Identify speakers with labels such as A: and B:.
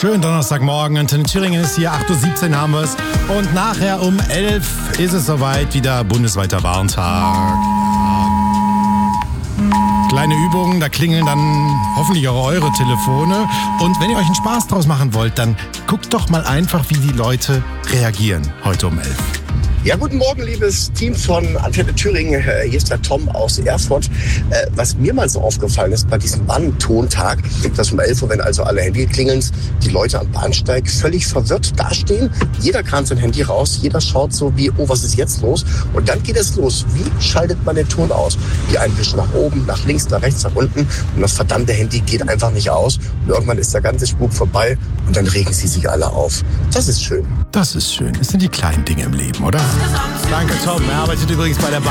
A: Schönen Donnerstagmorgen. Antenne Thüringen ist hier. 8.17 Uhr haben wir es. Und nachher um 11 ist es soweit. Wieder bundesweiter Warntag. Kleine Übungen, da klingeln dann hoffentlich auch eure Telefone. Und wenn ihr euch einen Spaß draus machen wollt, dann guckt doch mal einfach, wie die Leute reagieren heute um 11.
B: Ja, guten Morgen, liebes Team von Antenne Thüringen. Hier ist der Tom aus Erfurt. Was mir mal so aufgefallen ist bei diesem Warntontag, dass um 11 Uhr, wenn also alle Handy klingeln, die Leute am Bahnsteig völlig verwirrt dastehen. Jeder kramt sein Handy raus, jeder schaut so wie, oh, was ist jetzt los? Und dann geht es los. Wie schaltet man den Ton aus? Die einen wischen nach oben, nach links, nach rechts, nach unten. Und das verdammte Handy geht einfach nicht aus. Und irgendwann ist der ganze Spuk vorbei und dann regen sie sich alle auf. Das ist schön.
A: Das ist schön. Das sind die kleinen Dinge im Leben, oder? Danke, Tom. Er arbeitet übrigens bei der Bahn.